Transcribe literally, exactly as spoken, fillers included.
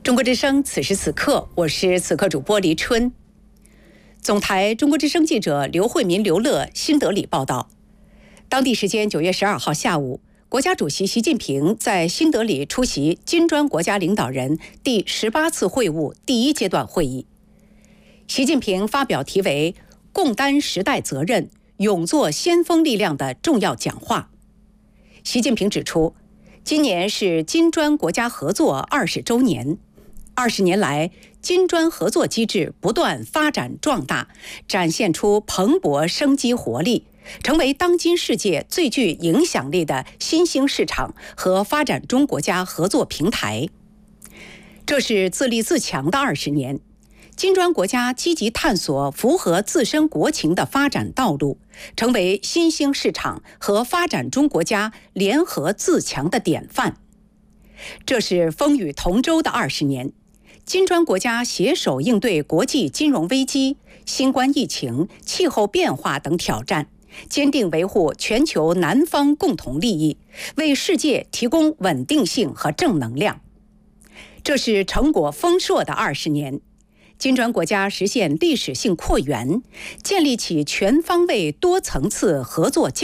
中国之声，此时此刻，我是此刻主播黎春。总台中国之声记者刘慧民、刘乐新德里报道，当地时间九月十二号下午，国家主席习近平在新德里出席金砖国家领导人第十八次会晤第一阶段会议。习近平发表题为“共担时代责任，勇做先锋力量”的重要讲话。习近平指出，今年是金砖国家合作二十周年。二十年来，金砖合作机制不断发展壮大，展现出蓬勃生机活力，成为当今世界最具影响力的新兴市场和发展中国家合作平台。这是自立自强的二十年，金砖国家积极探索符合自身国情的发展道路，成为新兴市场和发展中国家联合自强的典范。这是风雨同舟的二十年。金砖国家携手应对国际金融危机、新冠疫情、气候变化等挑战，坚定维护全球南方共同利益，为世界提供稳定性和正能量。这是成果丰硕的二十年。金砖国家实现历史性扩员，建立起全方位多层次合作架